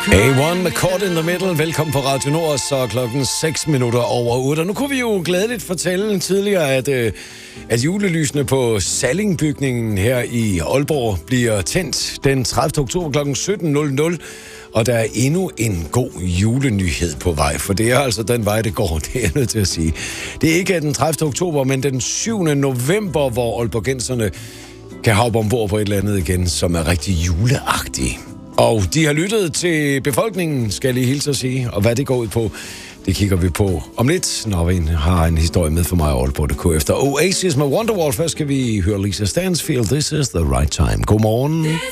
A1 med Caught in the Middle. Velkommen på Radio Nord, så klokken 6 minutter over 8. Og nu kunne vi jo glædeligt fortælle tidligere, at julelysene på Sallingbygningen her i Aalborg bliver tændt den 30. oktober kl. 17.00. Og der er endnu en god julenyhed på vej, for det er altså den vej, det går, det er jeg nødt til at sige. Det er ikke den 30. oktober, men den 7. november, hvor aalborgenserne kan hoppe ombord på et eller andet igen, som er rigtig juleagtigt. Og de har lyttet til befolkningen, skal jeg lige hilse at sige, og hvad det går ud på, det kigger vi på om lidt, når vi har en historie med for mig over på DK efter Oasis med Wonderwall. Først skal vi høre Lisa Stansfield, This is the Right Time. Godmorgen.